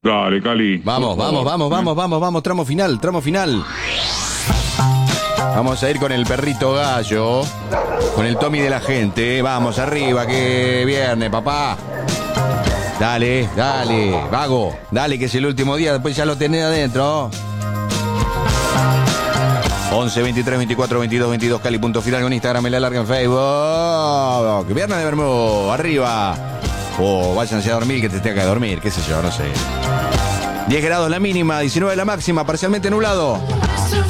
Dale, Cali. Vamos, vamos, tramo final. Vamos a ir con el perrito gallo, con el Tommy de la gente. Vamos arriba, que viernes, papá. Dale, vago. Dale, que es el último día, después ya lo tenés adentro. 11, 23, 24, 22, 22, Cali, punto final con Instagram, en la larga en Facebook. Que viernes de Bermú, arriba. Váyanse a dormir, que te tenga que dormir, qué sé yo, no sé. 10 grados la mínima, 19 la máxima, parcialmente nublado.